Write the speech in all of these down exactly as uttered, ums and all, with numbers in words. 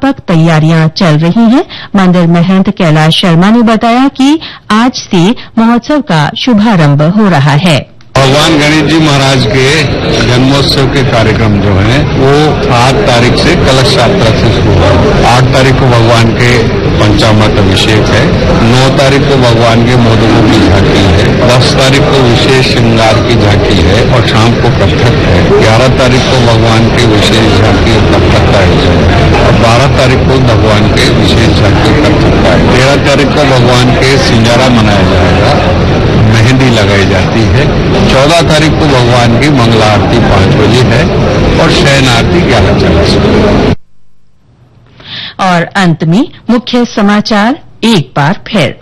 व्यापक तैयारियां चल रही हैं। मंदिर महंत कैलाश शर्मा ने बताया कि आज से महोत्सव का शुभारंभ हो रहा है। भगवान गणेश जी महाराज के जन्मोत्सव के कार्यक्रम जो हैं वो आठ तारीख से कलश यात्रा से शुरू हुआ। आठ तारीख को भगवान के पंचामृत अभिषेक है, नौ तारीख को भगवान के मोदकों की झांकी है, दस तारीख को विशेष श्रृंगार की झांकी है और शाम को कथक है, ग्यारह तारीख को भगवान की विशेष झांकी और कथक का आयोजन है और बारह तारीख को भगवान के विशेष झांकी कथक का है। तेरह तारीख को भगवान के सिंजारा मनाया जाएगा, मेहंदी लगाई जाती है। चौदह तारीख को भगवान की मंगला आरती पांच बजे है और शयन आरती ग्यारह चालीस बजे। और अंत में मुख्य समाचार एक बार फिर।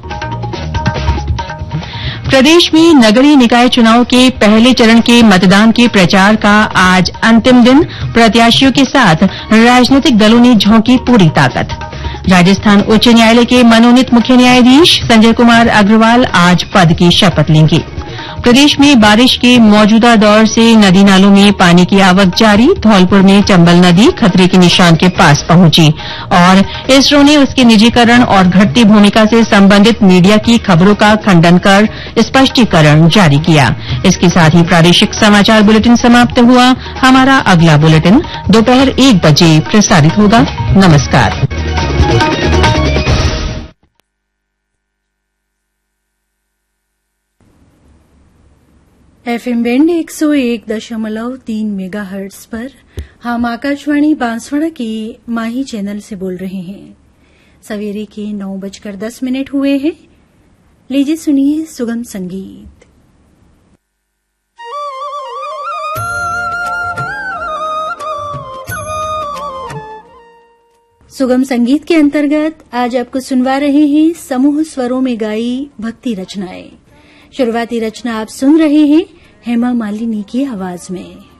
प्रदेश में नगरीय निकाय चुनाव के पहले चरण के मतदान के प्रचार का आज अंतिम दिन। प्रत्याशियों के साथ राजनीतिक दलों ने झोंकी पूरी ताकत। राजस्थान उच्च न्यायालय के मनोनीत मुख्य न्यायाधीश संजय कुमार अग्रवाल आज पद की शपथ लेंगे। प्रदेश में बारिश के मौजूदा दौर से नदी नालों में पानी की आवक जारी। धौलपुर में चंबल नदी खतरे के निशान के पास पहुंची और इसरो ने उसके निजीकरण और घटती भूमिका से संबंधित मीडिया की खबरों का खंडन कर स्पष्टीकरण जारी किया। इसके साथ ही प्रादेशिक समाचार बुलेटिन समाप्त हुआ। हमारा अगला बुलेटिन दोपहर एक बजे प्रसारित होगा। नमस्कार। एफएम बैंड एक सौ एक दशमलव तीन मेगाहर्ट्ज पर हम आकाशवाणी बांसवाड़ा के माही चैनल से बोल रहे हैं। सवेरे के नौ बजकर दस मिनट हुए हैं। लीजिए सुनिए सुगम संगीत। सुगम संगीत के अंतर्गत आज आपको सुनवा रहे हैं समूह स्वरों में गाई भक्ति रचनाएं। शुरुआती रचना आप सुन रहे हैं हेमा मालिनी की आवाज में।